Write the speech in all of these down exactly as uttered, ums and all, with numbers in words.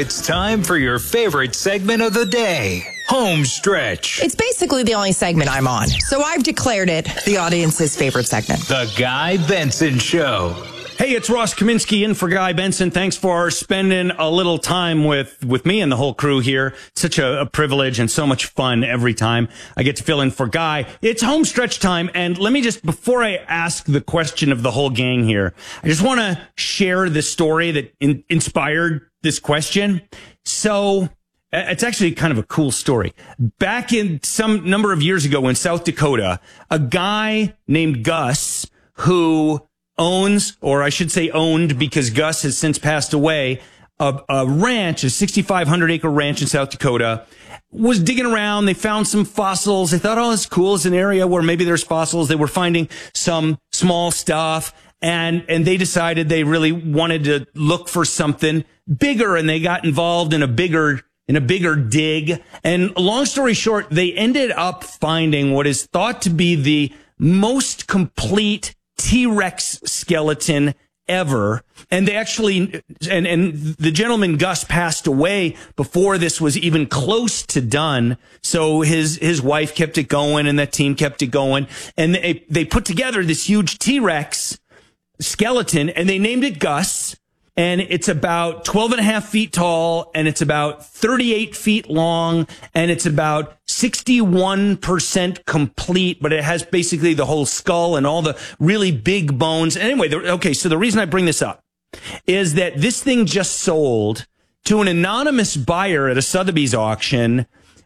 it's time for your favorite segment of the day, Home Stretch. It's basically the only segment I'm on, so I've declared it the audience's favorite segment. The Guy Benson Show. Hey, it's Ross Kaminsky in for Guy Benson. Thanks for spending a little time with, with me and the whole crew here. Such a, a privilege and so much fun every time I get to fill in for Guy. It's home stretch time. And let me just, before I ask the question of the whole gang here, I just want to share the story that in, inspired this question. So it's actually kind of a cool story. Back in some number of years ago in South Dakota, a guy named Gus who owns, or I should say owned, because Gus has since passed away, a, a ranch, a sixty-five hundred acre ranch in South Dakota, was digging around. They found some fossils. They thought, oh, it's cool. It's an area where maybe there's fossils. They were finding some small stuff, and, and they decided they really wanted to look for something bigger, and they got involved in a bigger, in a bigger dig. And long story short, they ended up finding what is thought to be the most complete T-Rex skeleton ever. And they actually, and, and the gentleman Gus passed away before this was even close to done. So his, his wife kept it going and that team kept it going. And they, they put together this huge T-Rex skeleton and they named it Gus. And it's about twelve and a half feet tall, and it's about thirty-eight feet long, and it's about sixty-one percent complete, but it has basically the whole skull and all the really big bones. Anyway, the, okay, so the reason I bring this up is that this thing just sold to an anonymous buyer at a Sotheby's auction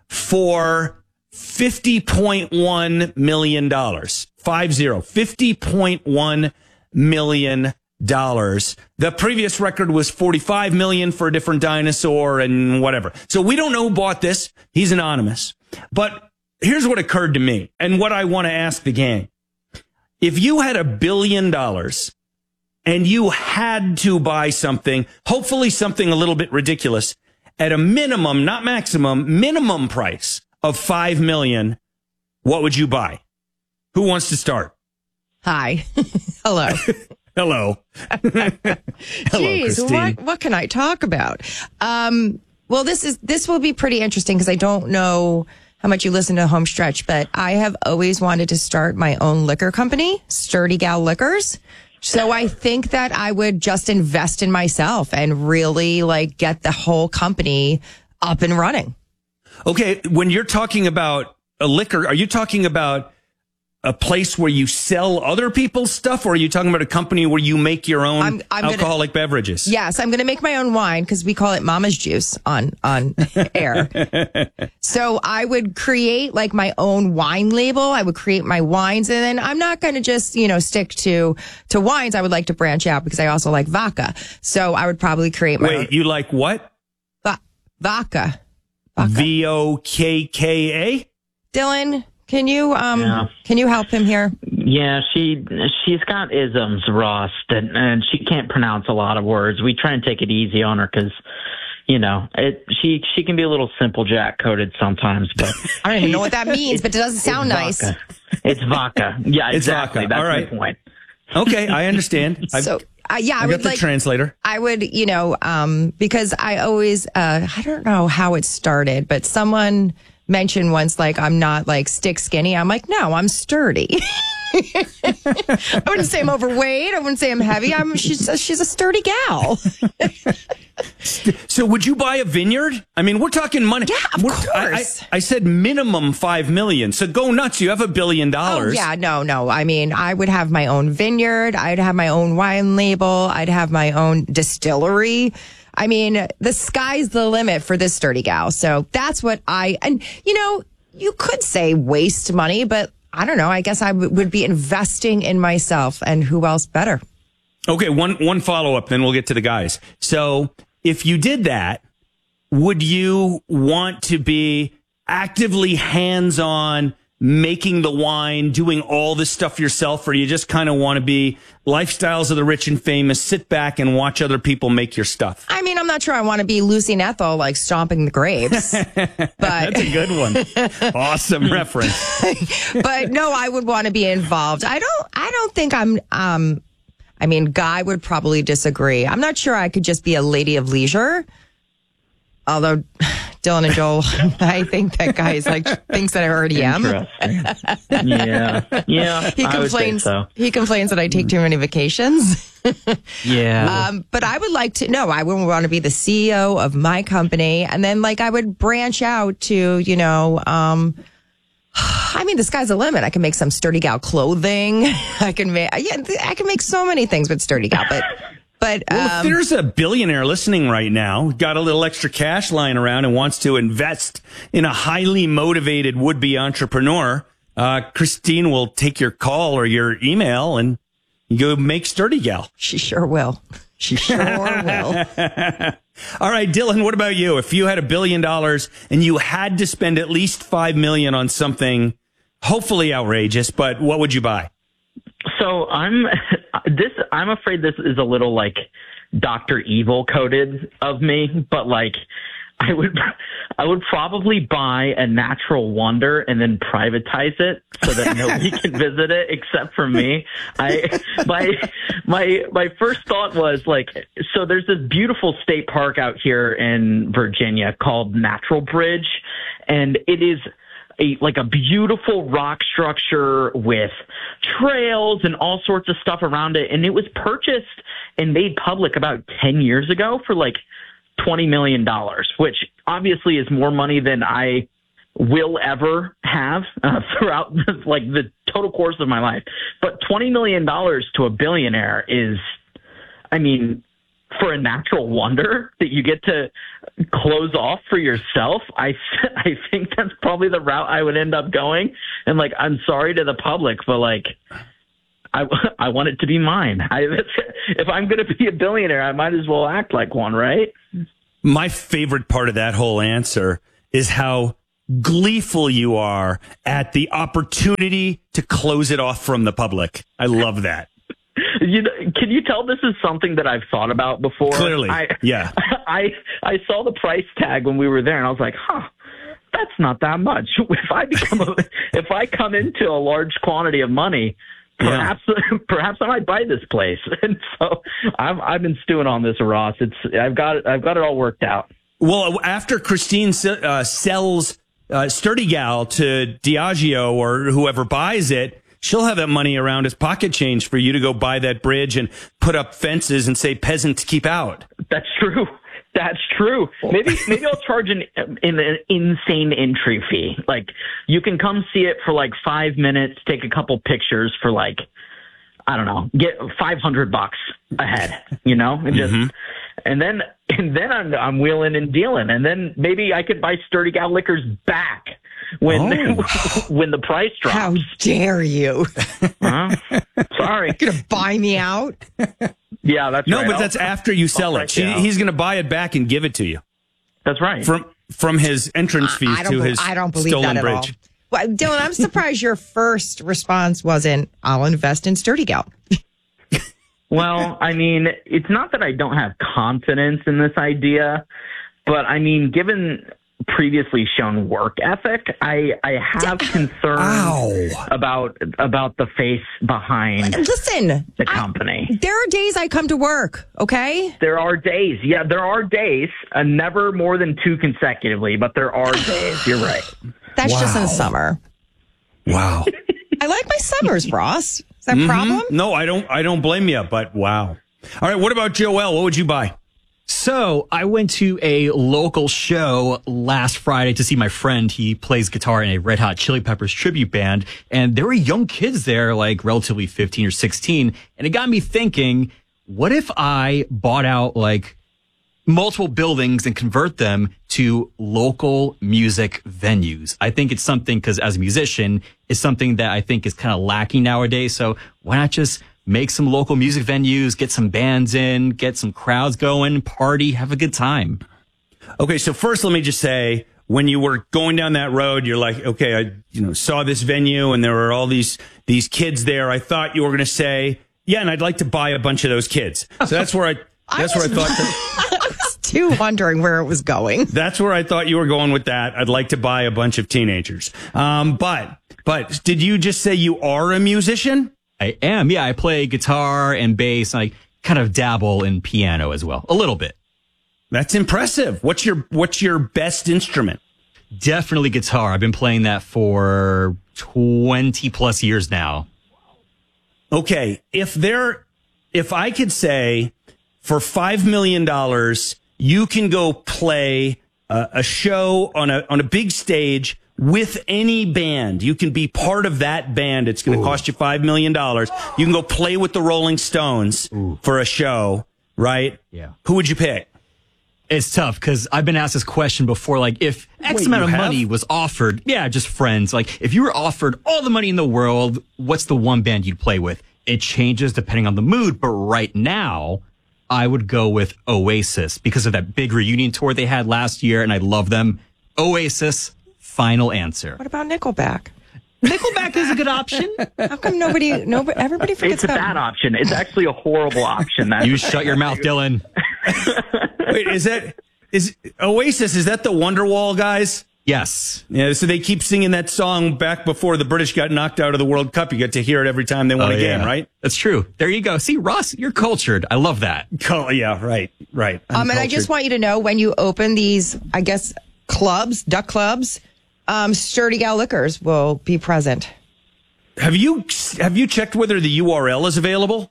for fifty point one million dollars. Five zero. fifty point one million dollars. Dollars. The previous record was forty-five million for a different dinosaur and whatever. So we don't know who bought this. He's anonymous. But here's what occurred to me and what I want to ask the gang. If you had a billion dollars and you had to buy something, hopefully something a little bit ridiculous, at a minimum, not maximum, minimum price of five million, what would you buy? Who wants to start? Hi. Hello. Hello. Hello, Jeez, Christine. what, what can I talk about? Um, well, this is this will be pretty interesting because I don't know how much you listen to Home Stretch, but I have always wanted to start my own liquor company, Sturdy Gal Liquors. So I think that I would just invest in myself and really like get the whole company up and running. Okay, when you're talking about a liquor, are you talking about a place where you sell other people's stuff, or are you talking about a company where you make your own I'm, I'm alcoholic gonna, beverages? Yes, I'm going to make my own wine because we call it Mama's Juice on, on air. So I would create like my own wine label. I would create my wines, and then I'm not going to just, you know, stick to, to wines. I would like to branch out because I also like vodka. So I would probably create my Wait, own. you like what? Va- vodka. V O K K A? Dylan, Can you um yeah. can you help him here? Yeah, she she's got isms, Ross, and, and she can't pronounce a lot of words. We try and take it easy on her because, you know, it she she can be a little simple jack coded sometimes. But I don't even know what that means, but it doesn't sound it's nice. Vodka. It's vodka. Yeah, it's exactly. Vodka. That's All right. my point. Okay, I understand. So uh, yeah, I I would got the like translator. I would, you know, um, because I always uh, I don't know how it started, but someone mentioned once, like, I'm not like stick skinny. I'm like, no, I'm sturdy. I wouldn't say I'm overweight. I wouldn't say I'm heavy. I'm she's a, she's a sturdy gal. So would you buy a vineyard? I mean, we're talking money. Yeah, of We're, course. I, I, I said minimum five million. So go nuts. You have a billion dollars. Oh, yeah, no, no. I mean, I would have my own vineyard. I'd have my own wine label. I'd have my own distillery. I mean, the sky's the limit for this sturdy gal. So that's what I, and you know, you could say waste money, but I don't know. I guess I w- would be investing in myself, and who else better? Okay, one one follow up, then we'll get to the guys. So if you did that, would you want to be actively hands on, making the wine, doing all this stuff yourself, or you just kind of want to be lifestyles of the rich and famous, sit back and watch other people make your stuff? I mean, I'm not sure I want to be Lucy and Ethel, like stomping the grapes, but That's a good one. Awesome reference. But no, I would want to be involved. I don't, I don't think I'm, um, I mean, Guy would probably disagree. I'm not sure I could just be a lady of leisure. Although Dylan and Joel, I think that guy is like thinks that I already am. yeah, yeah. He I would say complains. so. He complains that I take too many vacations. Yeah. Um, but I would like to. No, I would want to be the C E O of my company, and then like I would branch out to, you know. Um, I mean, the sky's the limit. I can make some Sturdy Gal clothing. I can make. Yeah, I can make so many things with Sturdy Gal, but. But well, um, if there's a billionaire listening right now, got a little extra cash lying around and wants to invest in a highly motivated would-be entrepreneur, uh, Christine will take your call or your email and you go make Sturdy Gal. She sure will. She sure will. All right, Dylan, what about you? If you had a billion dollars and you had to spend at least five million on something hopefully outrageous, but what would you buy? So I'm this. I'm afraid this is a little like Doctor Evil coded of me, but like I would, I would probably buy a natural wonder and then privatize it so that nobody can visit it except for me. I my my my first thought was like, so there's this beautiful state park out here in Virginia called Natural Bridge, and it is. A, like a beautiful rock structure with trails and all sorts of stuff around it. And it was purchased and made public about ten years ago for like twenty million dollars, which obviously is more money than I will ever have uh, throughout the, like the total course of my life. But twenty million dollars to a billionaire is, I mean, for a natural wonder that you get to close off for yourself, I, I think that's probably the route I would end up going. And like, I'm sorry to the public, but like, I, I want it to be mine. I, if I'm going to be a billionaire, I might as well act like one, right? My favorite part of that whole answer is how gleeful you are at the opportunity to close it off from the public. I love that. You know, can you tell this is something that I've thought about before? Clearly, I, yeah. I I saw the price tag when we were there, and I was like, huh, that's not that much. If I become a, if I come into a large quantity of money, perhaps yeah. perhaps I might buy this place. And so I've I've been stewing on this, Ross. It's I've got it I've got it all worked out. Well, after Christine uh, sells uh, Sturdy Gal to Diageo or whoever buys it, she'll have that money around as pocket change for you to go buy that bridge and put up fences and say peasants keep out. That's true. That's true. Maybe maybe I'll charge an, an, an insane entry fee. Like you can come see it for like five minutes, take a couple pictures for like, I don't know, get five hundred bucks a head, you know, and just, mm-hmm. and then, and then I'm, I'm wheeling and dealing. And then maybe I could buy Sturdy Gal Liquors back when oh. when the price drops. How dare you? Uh, sorry. You're going to buy me out? Yeah, that's no, right. but I'll, that's after you sell it. She, he's going to buy it back and give it to you. That's right. From from his entrance fees to his I don't believe stolen that at bridge. all. Well, Dylan, I'm surprised your first response wasn't, I'll invest in Sturdy Gal. Well, I mean, it's not that I don't have confidence in this idea, but I mean, given previously shown work ethic, I, I have concerns Ow. about about the face behind Listen, the company. I, there are days I come to work, okay? There are days. Yeah, there are days. Uh, never more than two consecutively, but there are days. You're right. That's wow. just in the summer. Wow. I like my summers, Ross. Is that a mm-hmm. problem? No, I don't. I don't blame you. But wow. All right. What about Joel? What would you buy? So I went to a local show last Friday to see my friend. He plays guitar in a Red Hot Chili Peppers tribute band, and there were young kids there, like relatively fifteen or sixteen. And it got me thinking, what if I bought out like multiple buildings and convert them to local music venues? I think it's something, because as a musician, it's something that I think is kind of lacking nowadays. So why not just make some local music venues, get some bands in, get some crowds going, party, have a good time? Okay, so first let me just say, when you were going down that road, you're like, okay, I you know saw this venue and there were all these these kids there. I thought you were going to say, yeah, and I'd like to buy a bunch of those kids. So that's where I that's I where was, I thought that, I was too wondering where it was going. That's where I thought you were going with that. I'd like to buy a bunch of teenagers. Um, but but did you just say you are a musician? I am. Yeah, I play guitar and bass. And I kind of dabble in piano as well, a little bit. That's impressive. What's your What's your best instrument? Definitely guitar. I've been playing that for twenty plus years now. Okay, if there, if I could say for five million dollars, you can go play a, a show on a on a big stage with any band. You can be part of that band. It's going to cost you five million dollars. You can go play with the Rolling Stones Ooh. for a show, right? Yeah. Who would you pick? It's tough because I've been asked this question before. Like, if X Wait, amount of have? money was offered, yeah, just friends. Like, if you were offered all the money in the world, what's the one band you'd play with? It changes depending on the mood. But right now, I would go with Oasis because of that big reunion tour they had last year, and I love them. Oasis, final answer. What about Nickelback? Nickelback is a good option. How come nobody, nobody, everybody forgets It's a about bad option. It's actually a horrible option. That's You shut your mouth, Dylan. Wait, is that is Oasis? Is that the Wonderwall guys? Yes. Yeah. So they keep singing that song back before the British got knocked out of the World Cup. You get to hear it every time they won Oh, a game, yeah. right? That's true. There you go. See, Ross, you're cultured. I love that. Oh, yeah, right, right. I'm Um, and I just cultured. want you to know when you open these, I guess, clubs, duck clubs, um, Sturdy Gal Liquors will be present. have you have you checked whether the U R L is available?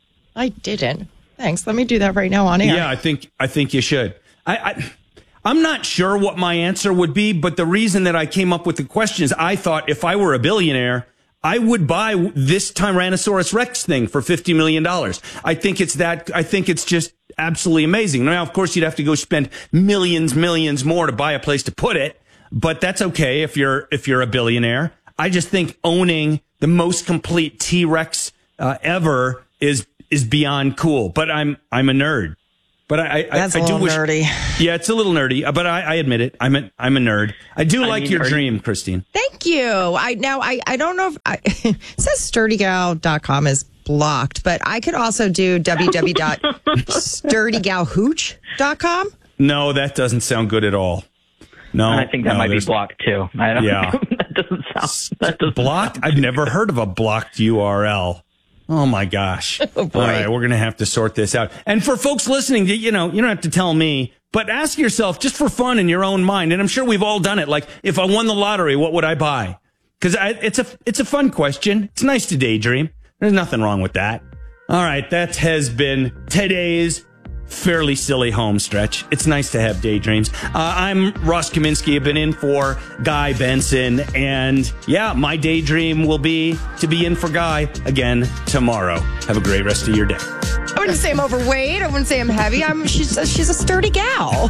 I didn't. Thanks. Let me do that right now on air. Yeah, I think I think you should. I, I I'm not sure what my answer would be, but the reason that I came up with the question is I thought if I were a billionaire, I would buy this Tyrannosaurus Rex thing for fifty million dollars. I think it's that. I think it's just absolutely amazing. Now, of course, you'd have to go spend millions, millions more to buy a place to put it, but that's okay if you're if you're a billionaire. I just think owning the most complete T-Rex uh, ever is is beyond cool. But I'm I'm a nerd. But I, I, That's I a do little wish, nerdy. Yeah, it's a little nerdy, but I, I admit it. I'm a, I'm a nerd. I do I like mean, your are you- dream, Christine. Thank you. I now I, I don't know if I, it says sturdy gal dot com is blocked, but I could also do w w w dot sturdy gal hooch dot com. No, that doesn't sound good at all. No, I think that no, might be there's- blocked too. I don't Yeah. that doesn't sound that doesn't Blocked? I've never heard of a blocked U R L. Oh my gosh. Oh, boy. All right, we're going to have to sort this out. And for folks listening, you know, you don't have to tell me, but ask yourself just for fun in your own mind. And I'm sure we've all done it. Like, if I won the lottery, what would I buy? Because it's a, it's a fun question. It's nice to daydream. There's nothing wrong with that. All right, that has been today's fairly silly home stretch. It's nice to have daydreams. Uh, I'm Ross Kaminsky. I've been in for Guy Benson. And yeah, my daydream will be to be in for Guy again tomorrow. Have a great rest of your day. I wouldn't say I'm overweight. I wouldn't say I'm heavy. I'm she's a, she's a sturdy gal.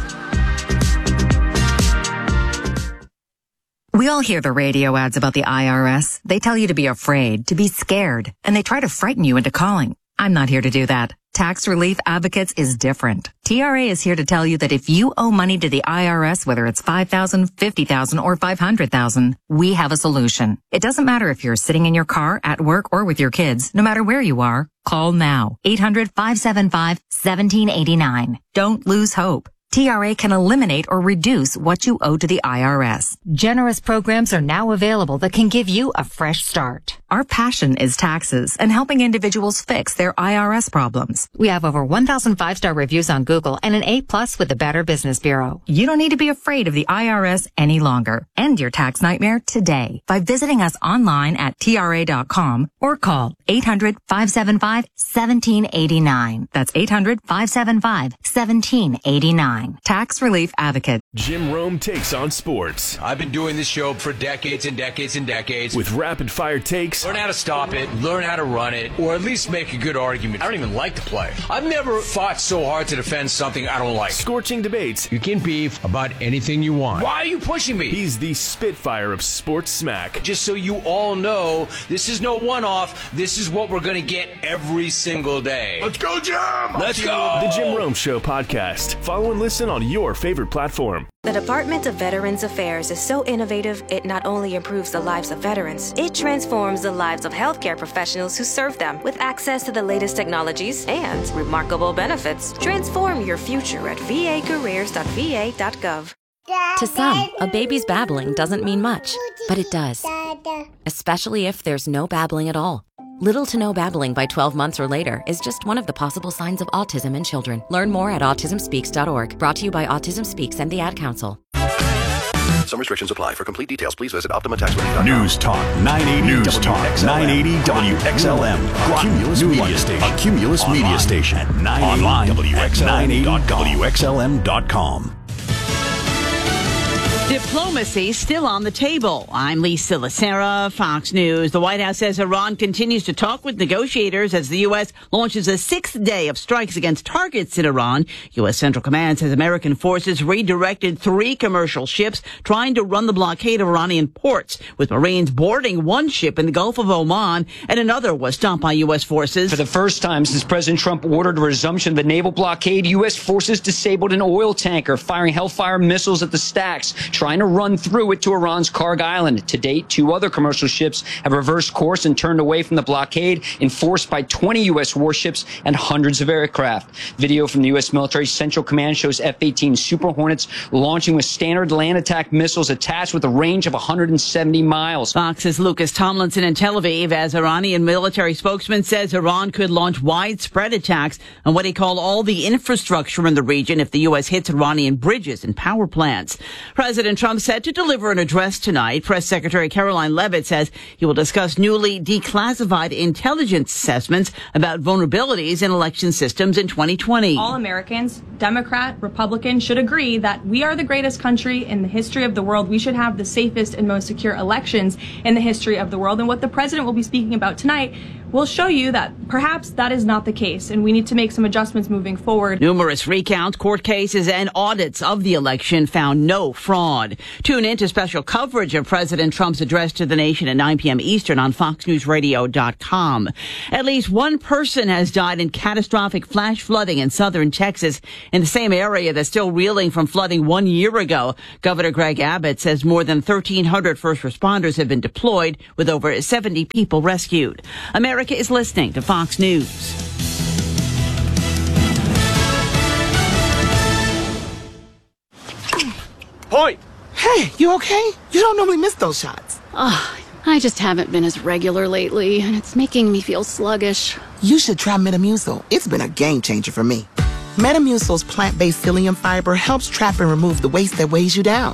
We all hear the radio ads about the I R S. They tell you to be afraid, to be scared, and they try to frighten you into calling. I'm not here to do that. Tax Relief Advocates is different. T R A is here to tell you that if you owe money to the I R S, whether it's five thousand dollars, fifty thousand dollars, or five hundred thousand dollars, we have a solution. It doesn't matter if you're sitting in your car, at work, or with your kids. No matter where you are, call now. eight hundred, five seven five, one seven eight nine. Don't lose hope. T R A can eliminate or reduce what you owe to the I R S. Generous programs are now available that can give you a fresh start. Our passion is taxes and helping individuals fix their I R S problems. We have over one thousand five-star reviews on Google and an A plus with the Better Business Bureau. You don't need to be afraid of the I R S any longer. End your tax nightmare today by visiting us online at T R A dot com or call eight hundred, five seven five, one seven eight nine. That's eight hundred, five seven five, one seven eight nine. Tax Relief Advocate. Jim Rome takes on sports I've been doing this show for decades and decades and decades. with rapid fire takes, Learn how to stop it, learn how to run it, or at least make a good argument. I don't even like to play. I've never fought so hard to defend something I don't like. scorching debates. You can beef about anything you want. Why are you pushing me? He's the Spitfire of sports smack. Just so you all know, this is no one-off. This is what we're going to get every single day. Let's go, Jim! Let's go! The Jim Rome Show podcast. Follow and listen on your favorite platform. The Department of Veterans Affairs is so innovative, it not only improves the lives of veterans, it transforms the lives of healthcare professionals who serve them. With access to the latest technologies and remarkable benefits, transform your future at v a careers dot v a dot gov. To some, a baby's babbling doesn't mean much, but it does. Especially if there's no babbling at all. Little to no babbling by twelve months or later is just one of the possible signs of autism in children. Learn more at autism speaks dot org. Brought to you by Autism Speaks and the Ad Council. Some restrictions apply. For complete details, please visit Optima Tax Relief dot com. News Talk nine eighty News Talk nine eighty W X L M. Cumulus Media Station. A Cumulus Media Station. Online at nine eighty W X L M dot com. Diplomacy still on the table. I'm Lisa Lacera, Fox News. The White House says Iran continues to talk with negotiators as the U S launches a sixth day of strikes against targets in Iran. U S Central Command says American forces redirected three commercial ships trying to run the blockade of Iranian ports, with Marines boarding one ship in the Gulf of Oman and another was stopped by U S forces. For the first time since President Trump ordered a resumption of the naval blockade, U S forces disabled an oil tanker firing Hellfire missiles at the stacks, trying to run through it to Iran's Karg Island. To date, two other commercial ships have reversed course and turned away from the blockade, enforced by twenty U S warships and hundreds of aircraft. Video from the U S military Central Command shows F eighteen Super Hornets launching with standard land attack missiles attached with a range of one hundred seventy miles. Fox's Lucas Tomlinson in Tel Aviv, as Iranian military spokesman says Iran could launch widespread attacks on what he called all the infrastructure in the region if the U S hits Iranian bridges and power plants. President Trump set to deliver an address tonight. Press Secretary Caroline Leavitt says he will discuss newly declassified intelligence assessments about vulnerabilities in election systems in twenty twenty. All Americans, Democrat, Republican, should agree that we are the greatest country in the history of the world. We should have the safest and most secure elections in the history of the world. And what the president will be speaking about tonight will show you that perhaps that is not the case, and we need to make some adjustments moving forward. Numerous recounts, court cases, and audits of the election found no fraud. Tune in to special coverage of President Trump's address to the nation at nine p.m. Eastern on fox news radio dot com. At least one person has died in catastrophic flash flooding in southern Texas, in the same area that's still reeling from flooding one year ago. Governor Greg Abbott says more than thirteen hundred first responders have been deployed, with over seventy people rescued. America is listening to Fox News. Point. Hey, you okay? You don't normally miss those shots. Oh, I just haven't been as regular lately, and it's making me feel sluggish. You should try Metamucil. It's been a game changer for me. Metamucil's plant-based psyllium fiber helps trap and remove the waste that weighs you down.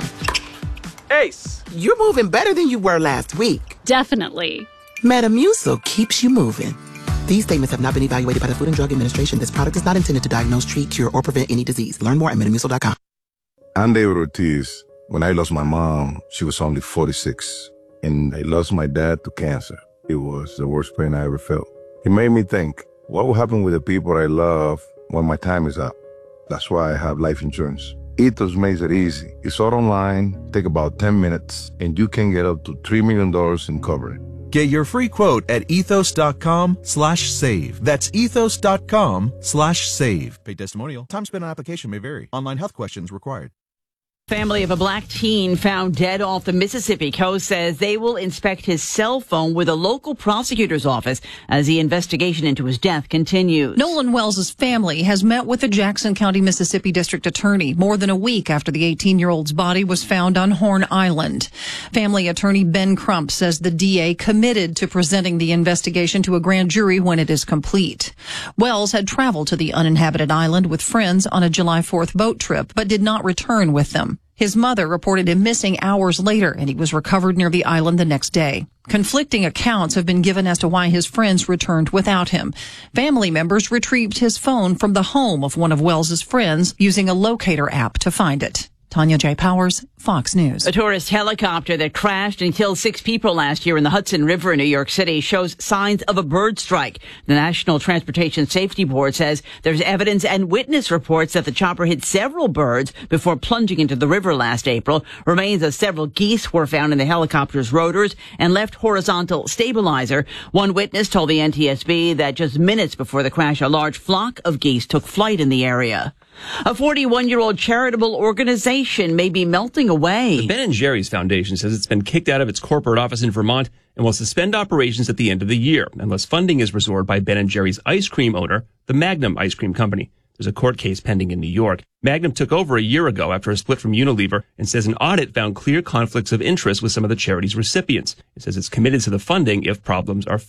Ace, you're moving better than you were last week. Definitely. Metamucil keeps you moving. These statements have not been evaluated by the Food and Drug Administration. This product is not intended to diagnose, treat, cure, or prevent any disease. Learn more at metamucil dot com. I'm David Ortiz. When I lost my mom, she was only forty-six. And I lost my dad to cancer. It was the worst pain I ever felt. It made me think, what will happen with the people I love when my time is up? That's why I have life insurance. Ethos makes it easy. It's all online, take about ten minutes, and you can get up to three million dollars in coverage. Get your free quote at ethos.com slash save. That's ethos.com slash save. Paid testimonial. Time spent on application may vary. Online health questions required. Family of a black teen found dead off the Mississippi coast says they will inspect his cell phone with a local prosecutor's office as the investigation into his death continues. Nolan Wells' family has met with the Jackson County, Mississippi district attorney more than a week after the eighteen-year-old's body was found on Horn Island. Family attorney Ben Crump says the D A committed to presenting the investigation to a grand jury when it is complete. Wells had traveled to the uninhabited island with friends on a July fourth boat trip, but did not return with them. His mother reported him missing hours later, and he was recovered near the island the next day. Conflicting accounts have been given as to why his friends returned without him. Family members retrieved his phone from the home of one of Wells's friends using a locator app to find it. Tanya J. Powers, Fox News. A tourist helicopter that crashed and killed six people last year in the Hudson River in New York City shows signs of a bird strike. The National Transportation Safety Board says there's evidence and witness reports that the chopper hit several birds before plunging into the river last April. Remains of several geese were found in the helicopter's rotors and left horizontal stabilizer. One witness told the N T S B that just minutes before the crash, a large flock of geese took flight in the area. A forty-one-year-old charitable organization may be melting away. The Ben and Jerry's Foundation says it's been kicked out of its corporate office in Vermont and will suspend operations at the end of the year unless funding is restored by Ben and Jerry's ice cream owner, the Magnum Ice Cream Company. There's a court case pending in New York. Magnum took over a year ago after a split from Unilever and says an audit found clear conflicts of interest with some of the charity's recipients. It says it's committed to the funding if problems are fixed.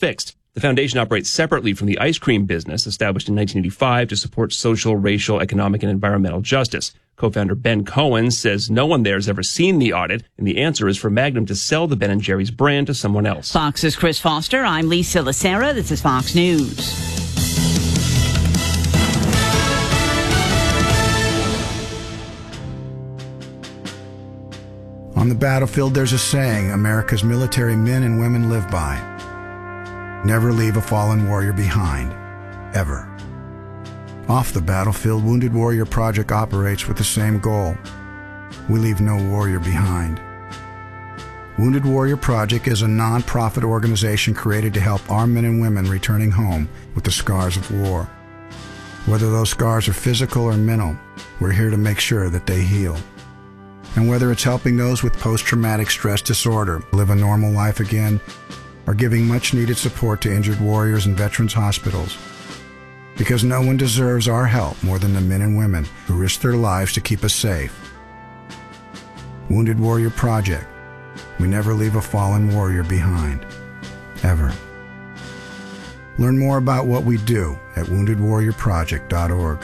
The foundation operates separately from the ice cream business, established in nineteen eighty-five to support social, racial, economic, and environmental justice. Co-founder Ben Cohen says no one there has ever seen the audit, and the answer is for Magnum to sell the Ben and Jerry's brand to someone else. Fox's Chris Foster. I'm Lisa Lacera. This is Fox News. On the battlefield, there's a saying America's military men and women live by. Never leave a fallen warrior behind. Ever. Off the battlefield, Wounded Warrior Project operates with the same goal. We leave no warrior behind. Wounded Warrior Project is a non-profit organization created to help our men and women returning home with the scars of war. Whether those scars are physical or mental, we're here to make sure that they heal. And whether it's helping those with post-traumatic stress disorder live a normal life again, or giving much-needed support to injured warriors in veterans' hospitals. Because no one deserves our help more than the men and women who risk their lives to keep us safe. Wounded Warrior Project. We never leave a fallen warrior behind. Ever. Learn more about what we do at wounded warrior project dot org.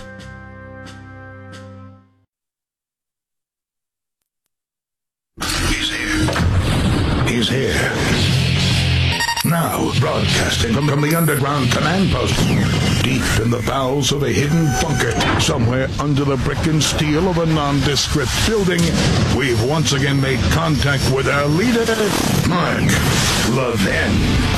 He's here. Now, broadcasting from, from the underground command post, deep in the bowels of a hidden bunker, somewhere under the brick and steel of a nondescript building, we've once again made contact with our leader, Mark Levin.